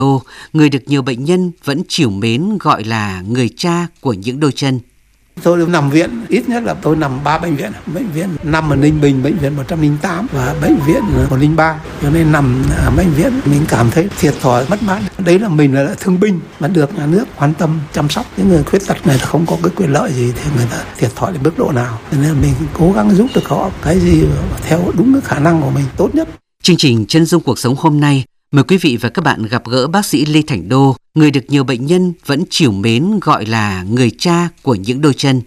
Đô, người được nhiều bệnh nhân vẫn trìu mến gọi là người cha của những đôi chân. Tôi nằm viện, ít nhất là tôi nằm 3 bệnh viện. Bệnh viện nằm ở Ninh Bình, bệnh viện 108 và bệnh viện 103. Cho nên nằm ở bệnh viện mình cảm thấy thiệt thòi, mất mát. Đấy là mình là thương binh mà được nhà nước quan tâm chăm sóc. Những người khuyết tật này không có cái quyền lợi gì thì người ta thiệt thòi đến mức độ nào. Cho nên mình cố gắng giúp được họ cái gì theo đúng cái khả năng của mình tốt nhất. Chương trình Chân dung cuộc sống hôm nay mời quý vị và các bạn gặp gỡ bác sĩ Lê Thành Đô, người được nhiều bệnh nhân vẫn trìu mến gọi là người cha của những đôi chân.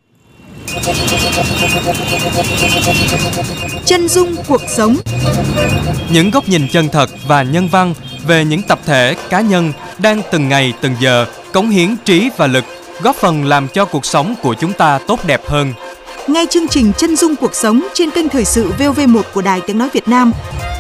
Chân dung cuộc sống. Những góc nhìn chân thật và nhân văn về những tập thể, cá nhân đang từng ngày từng giờ cống hiến trí và lực, góp phần làm cho cuộc sống của chúng ta tốt đẹp hơn. Nghe chương trình Chân dung cuộc sống trên kênh Thời sự VOV1 của Đài Tiếng nói Việt Nam.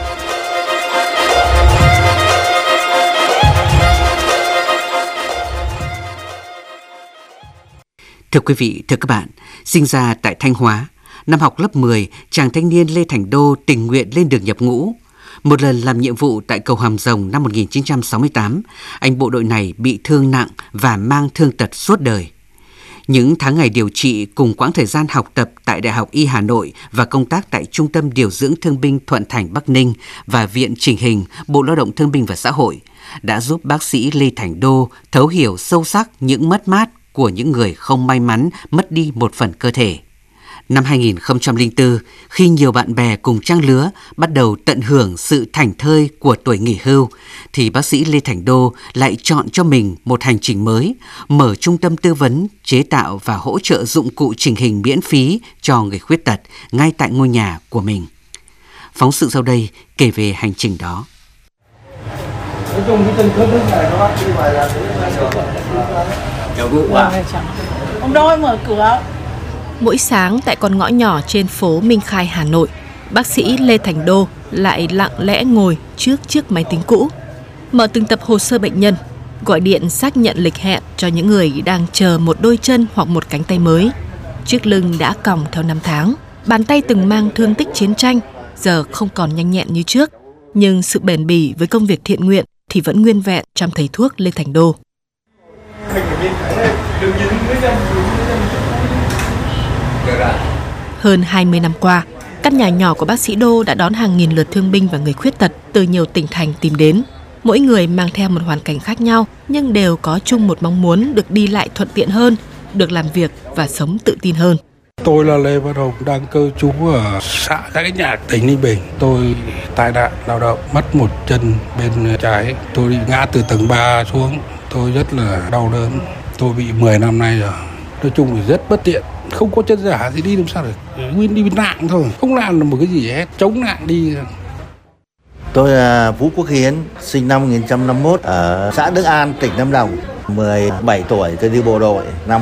Thưa quý vị, thưa các bạn, sinh ra tại Thanh Hóa, năm học lớp 10, chàng thanh niên Lê Thành Đô tình nguyện lên đường nhập ngũ. Một lần làm nhiệm vụ tại cầu Hàm Rồng năm 1968, anh bộ đội này bị thương nặng và mang thương tật suốt đời. Những tháng ngày điều trị cùng quãng thời gian học tập tại Đại học Y Hà Nội và công tác tại Trung tâm Điều dưỡng Thương binh Thuận Thành Bắc Ninh và Viện Chỉnh hình Bộ Lao động Thương binh và Xã hội đã giúp bác sĩ Lê Thành Đô thấu hiểu sâu sắc những mất mát của những người không may mắn mất đi một phần cơ thể. Năm 2004, khi nhiều bạn bè cùng trang lứa bắt đầu tận hưởng sự thảnh thơi của tuổi nghỉ hưu, thì bác sĩ Lê Thành Đô lại chọn cho mình một hành trình mới, mở trung tâm tư vấn, chế tạo và hỗ trợ dụng cụ chỉnh hình miễn phí cho người khuyết tật ngay tại ngôi nhà của mình. Phóng sự sau đây kể về hành trình đó. Nói chung cái chân khớp này các bác đi ngoài là ông đôi mở cửa. Mỗi sáng tại con ngõ nhỏ trên phố Minh Khai, Hà Nội, bác sĩ Lê Thành Đô lại lặng lẽ ngồi trước chiếc máy tính cũ, mở từng tập hồ sơ bệnh nhân, gọi điện xác nhận lịch hẹn cho những người đang chờ một đôi chân hoặc một cánh tay mới. Chiếc lưng đã còng theo năm tháng, bàn tay từng mang thương tích chiến tranh, giờ không còn nhanh nhẹn như trước. Nhưng sự bền bỉ với công việc thiện nguyện thì vẫn nguyên vẹn trong thầy thuốc Lê Thành Đô. Hơn 20 năm qua, căn nhà nhỏ của bác sĩ Đô đã đón hàng nghìn lượt thương binh và người khuyết tật từ nhiều tỉnh thành tìm đến. Mỗi người mang theo một hoàn cảnh khác nhau nhưng đều có chung một mong muốn được đi lại thuận tiện hơn, được làm việc và sống tự tin hơn. Tôi là Lê Văn Hồng, đang cư trú ở xã Cái Nhạc, tỉnh Ninh Bình. Tôi tai nạn lao động, mất một chân bên trái. Tôi bị ngã từ tầng 3 xuống. Tôi rất là đau đớn. Tôi bị 10 năm nay rồi. Nói chung thì rất bất tiện. Không có chân giả thì đi làm sao được. Nguyên đi nạng thôi. Không làm được một cái gì hết. Chống nạng đi. Tôi là Vũ Quốc Hiến, sinh năm 1951 ở xã Đức An, tỉnh Lâm Đồng. 17 tuổi tôi đi bộ đội năm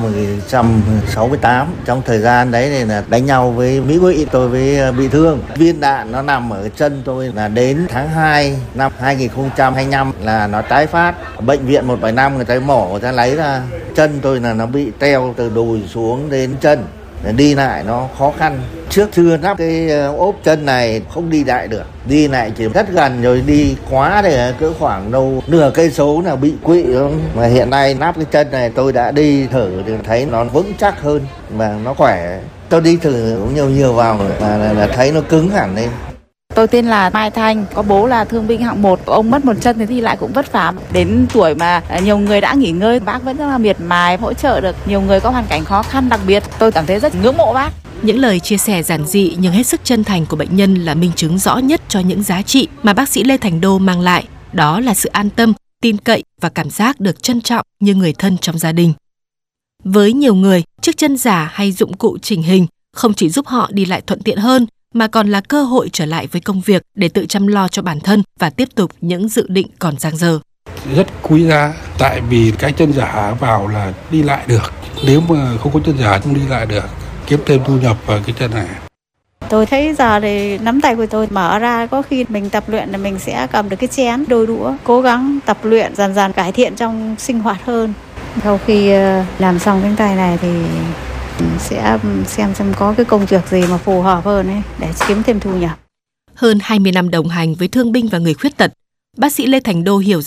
1968. Trong thời gian đấy thì là đánh nhau với Mỹ Ngụy, tôi với bị thương. Viên đạn nó nằm ở chân tôi, là đến tháng 2 năm 2025 là nó tái phát. Bệnh viện 175 người ta mổ, người ta lấy ra chân tôi là nó bị teo từ đùi xuống đến chân. Đi lại nó khó khăn. Trước chưa lắp cái ốp chân này không đi lại được. Đi lại chỉ rất gần rồi đi quá để cỡ khoảng đâu nửa cây số là bị quỵ. Mà hiện nay lắp cái chân này tôi đã đi thử thì thấy nó vững chắc hơn và nó khỏe. Tôi đi thử cũng nhiều vào là thấy nó cứng hẳn lên. Tôi tên là Mai Thanh, có bố là thương binh hạng 1. Ông mất một chân thì đi lại cũng vất vả. Đến tuổi mà nhiều người đã nghỉ ngơi, bác vẫn rất là miệt mài hỗ trợ được nhiều người có hoàn cảnh khó khăn đặc biệt. Tôi cảm thấy rất ngưỡng mộ bác. Những lời chia sẻ giản dị nhưng hết sức chân thành của bệnh nhân là minh chứng rõ nhất cho những giá trị mà bác sĩ Lê Thành Đô mang lại. Đó là sự an tâm, tin cậy và cảm giác được trân trọng như người thân trong gia đình. Với nhiều người, chiếc chân giả hay dụng cụ chỉnh hình không chỉ giúp họ đi lại thuận tiện hơn, mà còn là cơ hội trở lại với công việc để tự chăm lo cho bản thân và tiếp tục những dự định còn dang dở. Rất quý giá, tại vì cái chân giả vào là đi lại được. Nếu mà không có chân giả không đi lại được, kiếm thêm thu nhập vào cái chân này. Tôi thấy giờ thì nắm tay của tôi mở ra, có khi mình tập luyện là mình sẽ cầm được cái chén, đôi đũa, cố gắng tập luyện dần dần cải thiện trong sinh hoạt hơn. Sau khi làm xong cánh tay này thì sẽ xem có cái công việc gì mà phù hợp hơn ấy để kiếm thêm thu nhập. Hơn 20 năm đồng hành với thương binh và người khuyết tật, bác sĩ Lê Thành Đô hiểu rằng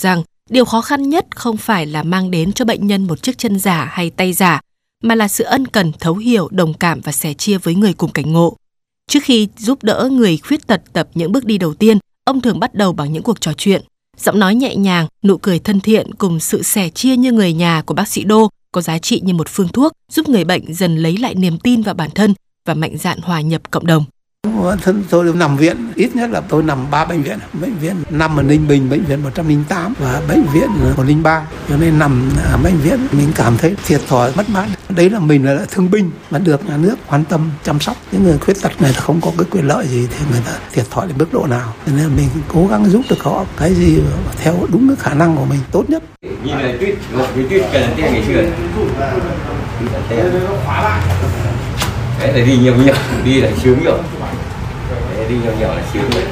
Điều khó khăn nhất không phải là mang đến cho bệnh nhân một chiếc chân giả hay tay giả, mà là sự ân cần, thấu hiểu, đồng cảm và sẻ chia với người cùng cảnh ngộ. Trước khi giúp đỡ người khuyết tật tập những bước đi đầu tiên, ông thường bắt đầu bằng những cuộc trò chuyện. Giọng nói nhẹ nhàng, nụ cười thân thiện cùng sự sẻ chia như người nhà của bác sĩ Đô có giá trị như một phương thuốc giúp người bệnh dần lấy lại niềm tin vào bản thân và mạnh dạn hòa nhập cộng đồng. Bản thân tôi nằm viện, ít nhất là tôi nằm 3 bệnh viện. Bệnh viện 5 ở Ninh Bình, bệnh viện 108 và bệnh viện 103. Cho nên nằm ở bệnh viện mình cảm thấy thiệt thòi, mất mát. Đấy là mình là thương binh mà được nhà nước quan tâm chăm sóc. Những người khuyết tật này không có cái quyền lợi gì thì người ta thiệt thòi đến mức độ nào. Cho nên mình cố gắng giúp được họ cái gì theo đúng cái khả năng của mình tốt nhất. Như là tuyết cần tiền ngày xưa. Đấy là đi nhiều, đi lại sướng nhiều. Đi nhiều là sướng rồi.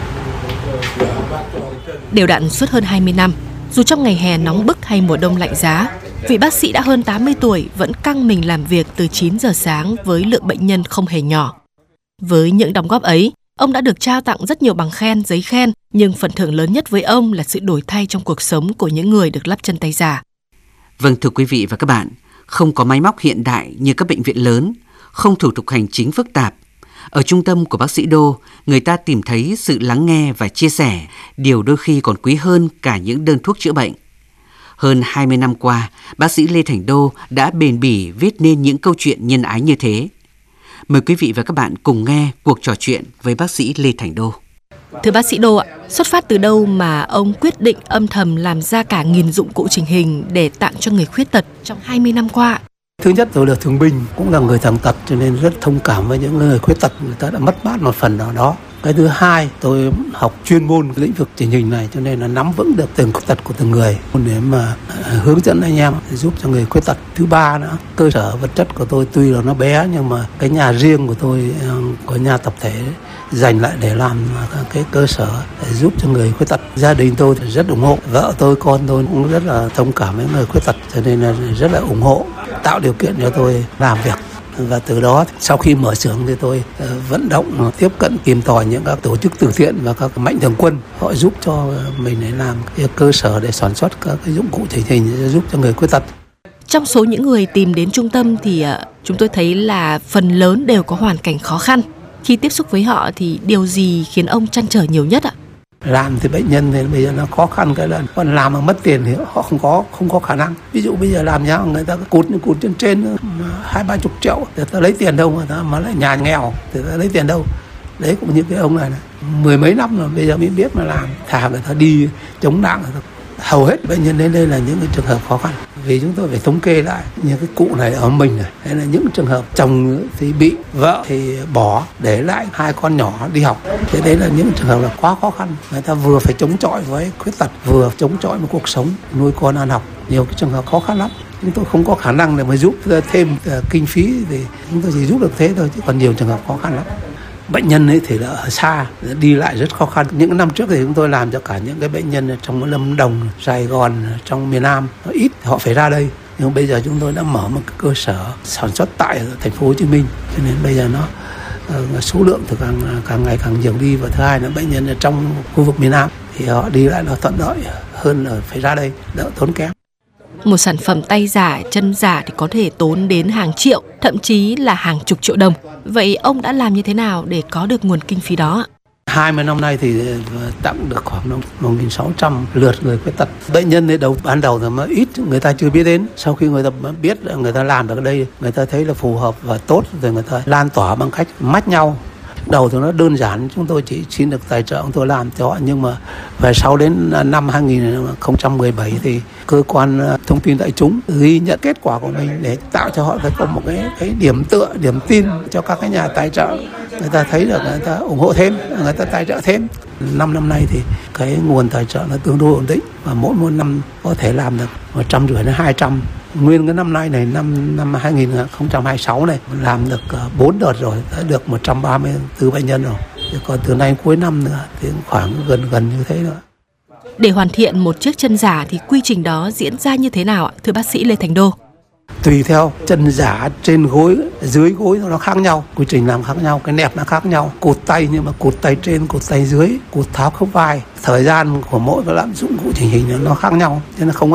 Đều đặn suốt hơn 20 năm, dù trong ngày hè nóng bức hay mùa đông lạnh giá, vị bác sĩ đã hơn 80 tuổi vẫn căng mình làm việc từ 9 giờ sáng với lượng bệnh nhân không hề nhỏ. Với những đóng góp ấy, ông đã được trao tặng rất nhiều bằng khen, giấy khen, nhưng phần thưởng lớn nhất với ông là sự đổi thay trong cuộc sống của những người được lắp chân tay giả. Vâng, thưa quý vị và các bạn, không có máy móc hiện đại như các bệnh viện lớn, không thủ tục hành chính phức tạp. Ở trung tâm của bác sĩ Đô, người ta tìm thấy sự lắng nghe và chia sẻ, điều đôi khi còn quý hơn cả những đơn thuốc chữa bệnh. Hơn 20 năm qua, bác sĩ Lê Thành Đô đã bền bỉ viết nên những câu chuyện nhân ái như thế. Mời quý vị và các bạn cùng nghe cuộc trò chuyện với bác sĩ Lê Thành Đô. Thưa bác sĩ Đô ạ, xuất phát từ đâu mà ông quyết định âm thầm làm ra cả 1000 dụng cụ chỉnh hình để tặng cho người khuyết tật trong 20 năm qua? Thứ nhất, tôi là thương binh, cũng là người tàn tật cho nên rất thông cảm với những người khuyết tật, người ta đã mất mát một phần nào đó. Cái thứ hai, tôi học chuyên môn lĩnh vực chỉnh hình này cho nên là nắm vững được từng khuyết tật của từng người để mà hướng dẫn anh em giúp cho người khuyết tật. Thứ ba nữa, cơ sở vật chất của tôi tuy là nó bé nhưng mà cái nhà riêng của tôi, của nhà tập thể dành lại để làm cái cơ sở để giúp cho người khuyết tật. Gia đình tôi rất ủng hộ, vợ tôi, con tôi cũng rất là thông cảm với người khuyết tật cho nên là rất là ủng hộ, tạo điều kiện cho tôi làm việc. Và từ đó sau khi mở xưởng thì tôi vận động tiếp cận tìm tòi những các tổ chức từ thiện và các mạnh thường quân, họ giúp cho mình để làm cái cơ sở để sản xuất các cái dụng cụ chỉnh hình giúp cho người khuyết tật. Trong số những người tìm đến trung tâm thì chúng tôi thấy là phần lớn đều có hoàn cảnh khó khăn. Khi tiếp xúc với họ thì điều gì khiến ông trăn trở nhiều nhất ạ? Làm thì bệnh nhân thì bây giờ nó khó khăn cái là còn làm mà mất tiền thì họ không có khả năng. Ví dụ bây giờ làm nhau người ta cụt trên 20-30 triệu thì ta lấy tiền đâu mà lại nhà nghèo thì ta lấy tiền đâu. Đấy cũng như cái ông này 10 mấy năm rồi bây giờ mới biết mà làm, thà người ta đi chống nạn. Hầu hết bệnh nhân đến đây là những cái trường hợp khó khăn, vì chúng tôi phải thống kê lại những cái cụ này ở mình này, hay là những trường hợp chồng thì bị, vợ thì bỏ để lại 2 con nhỏ đi học. Thế đấy là những trường hợp là quá khó khăn, người ta vừa phải chống chọi với khuyết tật, vừa chống chọi với cuộc sống, nuôi con ăn học, nhiều cái trường hợp khó khăn lắm. Chúng tôi không có khả năng để mà giúp thêm kinh phí thì chúng tôi chỉ giúp được thế thôi, chứ còn nhiều trường hợp khó khăn lắm. Bệnh nhân ấy thì là ở xa, đi lại rất khó khăn. Những năm trước thì chúng tôi làm cho cả những cái bệnh nhân trong Lâm Đồng, Sài Gòn, trong miền Nam, ít họ phải ra đây. Nhưng bây giờ chúng tôi đã mở một cái cơ sở sản xuất tại thành phố Hồ Chí Minh, cho nên bây giờ nó số lượng thì càng ngày càng nhiều đi. Và thứ hai là bệnh nhân ở trong khu vực miền Nam thì họ đi lại nó thuận lợi hơn là phải ra đây, đỡ tốn kém. Một sản phẩm tay giả, chân giả thì có thể tốn đến hàng triệu, thậm chí là hàng chục triệu đồng. Vậy ông đã làm như thế nào để có được nguồn kinh phí đó? 20 năm nay thì tặng được khoảng 1.600 lượt người khuyết tật. Bệnh nhân thì ban đầu thì mà ít, người ta chưa biết đến. Sau khi người ta biết, người ta làm được ở đây, người ta thấy là phù hợp và tốt, rồi người ta lan tỏa bằng cách mách nhau. Đầu thì nó đơn giản, chúng tôi chỉ xin được tài trợ, chúng tôi làm cho họ. Nhưng mà về sau đến năm 2017 thì cơ quan thông tin đại chúng ghi nhận kết quả của mình để tạo cho họ có một cái điểm tựa, điểm tin cho các cái nhà tài trợ. Người ta thấy được, người ta ủng hộ thêm, người ta tài trợ thêm. 5 năm nay thì cái nguồn tài trợ nó tương đối ổn định và mỗi năm có thể làm được 150 đến 200. Nguyên cái năm nay này, năm 2026 này làm được 4 đợt rồi, đã được 134 bệnh nhân rồi. Còn từ nay cuối năm nữa thì khoảng gần như thế nữa. Để hoàn thiện một chiếc chân giả thì quy trình đó diễn ra như thế nào ạ, thưa bác sĩ Lê Thành Đô? tùy theo chân giả trên gối, dưới gối nó khác nhau, quy trình làm khác nhau, cái nẹp nó khác nhau, cột tay nhưng mà cột tay trên, cột tay dưới, cột tháo khớp vai, thời gian của mỗi cái lạm dụng cụ chỉnh hình nó khác nhau, cho nên không